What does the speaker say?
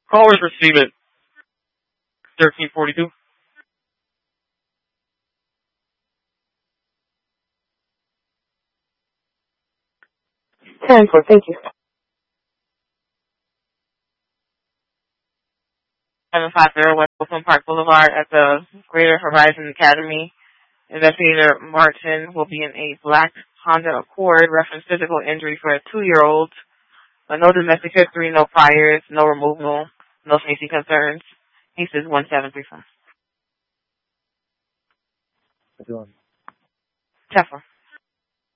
Callers receive it. 1342. 10-4, thank you. 750 West Oakland Park Boulevard at the Greater Horizon Academy. Investigator Martin will be in a black Honda Accord. Reference physical injury for a 2-year-old. No domestic history, no priors, no removal, no safety concerns. He says 1735. 10-4.